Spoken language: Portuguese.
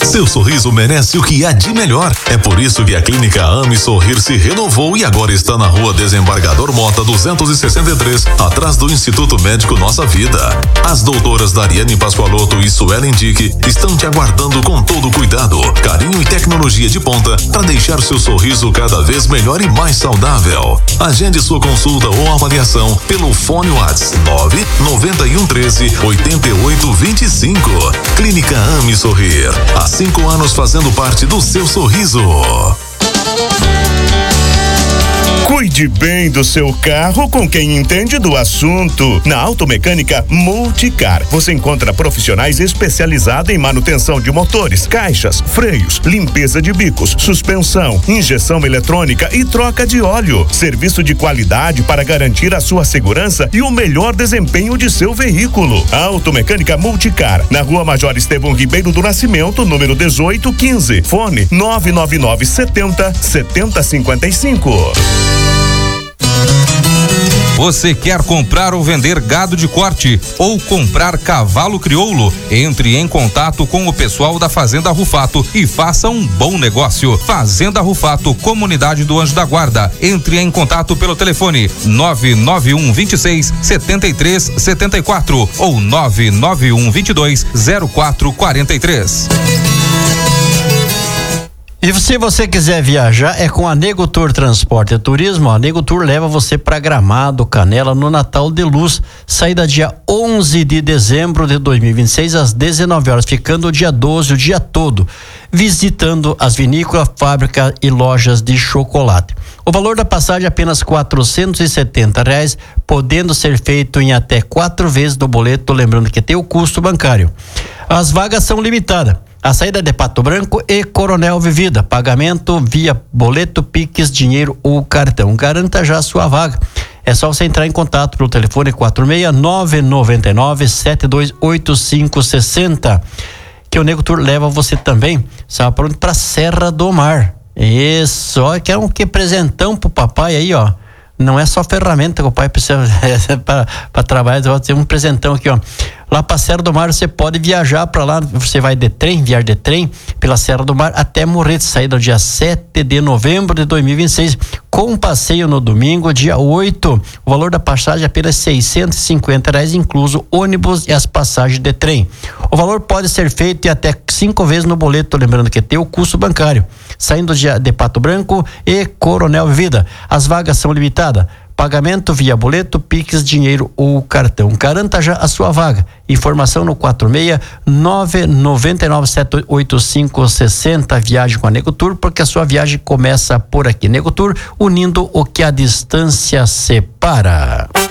Seu sorriso merece o que há de melhor. É por isso que a Clínica Ame Sorrir se renovou e agora está na Rua Desembargador Mota 263, atrás do Instituto Médico Nossa Vida. As doutoras Dariane Pascoaloto e Suelen Dick estão te aguardando com todo cuidado, carinho e tecnologia de ponta para deixar seu sorriso cada vez melhor e mais saudável. Agende sua consulta ou avaliação pelo fone WhatsApp 99113-8825. Clínica Ame Sorrir. Há 5 anos fazendo parte do seu sorriso. Cuide bem do seu carro com quem entende do assunto. Na Automecânica Multicar, você encontra profissionais especializados em manutenção de motores, caixas, freios, limpeza de bicos, suspensão, injeção eletrônica e troca de óleo. Serviço de qualidade para garantir a sua segurança e o melhor desempenho de seu veículo. Automecânica Multicar, na Rua Major Estevão Ribeiro do Nascimento, número 1815. Fone 999 70 7055. Você quer comprar ou vender gado de corte ou comprar cavalo crioulo? Entre em contato com o pessoal da Fazenda Rufato e faça um bom negócio. Fazenda Rufato, Comunidade do Anjo da Guarda. Entre em contato pelo telefone 991 26 73 74 ou 991 22 04 43. E se você quiser viajar, é com a Nego Tour Transporte e Turismo. A Nego Tour leva você para Gramado, Canela, no Natal de Luz. Saída dia 11 de dezembro de 2026, às 19 horas, ficando o dia 12, o dia todo, visitando as vinícolas, fábricas e lojas de chocolate. O valor da passagem é apenas R$470, podendo ser feito em até 4 vezes no boleto, lembrando que tem o custo bancário. As vagas são limitadas. A saída de Pato Branco e Coronel Vivida. Pagamento via boleto, Pix, dinheiro ou cartão. Garanta já a sua vaga. É só você entrar em contato pelo telefone 46999-728560. Que o Nego Tour leva você também, sabe, pronto, pra Serra do Mar. Isso, ó, que é um presentão pro papai aí, ó. Não é só ferramenta que o pai precisa para trabalhar, tem um presentão aqui, ó. Lá para Serra do Mar você pode viajar para lá, você vai de trem, viajar de trem pela Serra do Mar até Morretes, saída no dia 7 de novembro de 2026, com um passeio no domingo, dia 8. O valor da passagem é apenas R$650, incluso ônibus e as passagens de trem. O valor pode ser feito em até 5 vezes no boleto, lembrando que tem o custo bancário. Saindo de Pato Branco e Coronel Vida. As vagas são limitadas. Pagamento via boleto, Pix, dinheiro ou cartão. Garanta já a sua vaga. Informação no 46999788560. Viagem com a Nego Tour, porque a sua viagem começa por aqui. Nego Tour, unindo o que a distância separa.